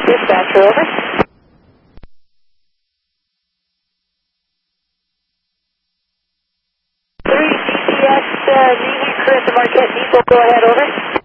Dispatcher, over. 3 DCS, Navy, Chris, Marquette Depot, go ahead, over.